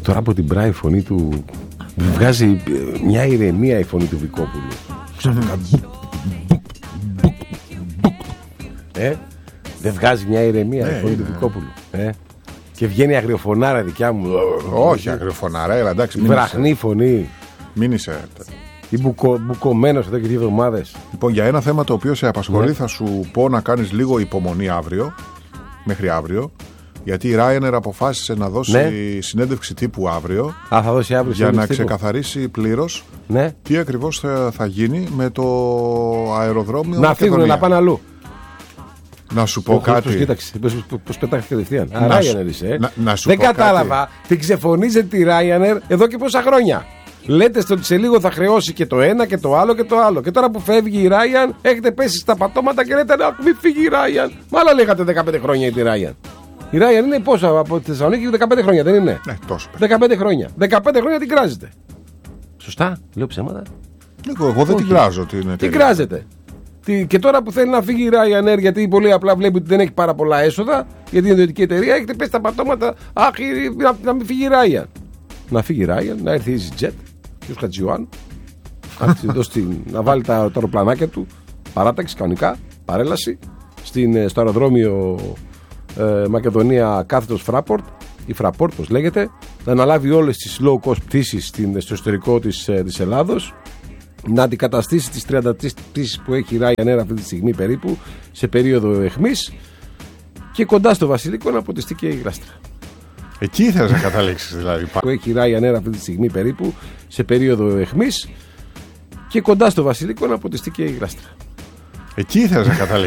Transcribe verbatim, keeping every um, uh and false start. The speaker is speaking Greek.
Τώρα από την μπρά η φωνή του βγάζει μια ηρεμία, η φωνή του Βικόπουλου. ε, δεν βγάζει μια ηρεμία η φωνή του Βικόπουλου. Ε. Και βγαίνει αγριοφωνάρα δικιά μου. Όχι αγριοφωνάρα, έλα εντάξει. Βραχνή φωνή. Μην είσαι. Ή μπουκο, μπουκωμένος εδώ και δύο εβδομάδες. Λοιπόν, για ένα θέμα το οποίο σε απασχολεί, ναι. θα σου πω να κάνεις λίγο υπομονή αύριο. Μέχρι αύριο. Γιατί η Ryanair αποφάσισε να δώσει ναι. συνέντευξη τύπου αύριο. Α, θα δώσει αύριο για να τύπου. ξεκαθαρίσει πλήρως ναι. τι ακριβώς θα, θα γίνει με το αεροδρόμιο. Να φύγουν να πάνε αλλού. Να σου πω πώς, κάτι. Πώς κοίταξε, πώς πετάχει κατευθείαν. Α, Ryanair είσαι, ε. να, να σου Δεν πω κατάλαβα. Κάτι. Την ξεφωνίζετε τη Ryanair εδώ και πόσα χρόνια. Λέτε στο ότι σε λίγο θα χρεώσει και το ένα και το άλλο και το άλλο. Και τώρα που φεύγει η Ryanair, έχετε πέσει στα πατώματα και λέτε να μην φύγει η Ryanair. Μάλλον λέγατε δεκαπέντε χρόνια για τη Ryanair. Η Ryanair είναι πόσο από τη Θεσσαλονίκη, δεκαπέντε χρόνια δεν είναι? Ναι, τόσο. δεκαπέντε χρόνια. δεκαπέντε χρόνια την κράζετε. Σωστά, λέω ψέματα. Εγώ, εγώ δεν την κράζω την εταιρεία. Την κράζετε. Και τώρα που θέλει να φύγει η Ryanair, γιατί πολύ απλά βλέπει ότι δεν έχει πάρα πολλά έσοδα, γιατί είναι ιδιωτική εταιρεία, έχετε πέσει τα πατώματα. Αχ, να, να μην φύγει η Ryanair. Να φύγει η Ryanair, να έρθει η EasyJet, ο Χατζιωάννου, να βάλει τα, τα αεροπλανάκια του, παράταξη κανονικά, παρέλαση, στην, στο αεροδρόμιο ε, Μακεδονία κάθετος Φράπορτ, ή Φραπόρτ, πώς λέγεται, να αναλάβει όλες τις low cost πτήσεις στο εσωτερικό της, ε, της Ελλάδος, να αντικαταστήσει τις τριάντα τρεις πτήσεις που έχει η Ryanair αυτή τη στιγμή περίπου σε περίοδο αιχμής και κοντά στο Βασιλικό να ποτιστεί και η γλάστρα. Εκεί ήθελες να καταλήξεις δηλαδή. Που έχει η Ryanair αυτή τη στιγμή περίπου σε περίοδο αιχμής και κοντά στο Βασιλικό να ποτιστεί και η γλάστρα. Εκεί ήθελες να καταλήξεις.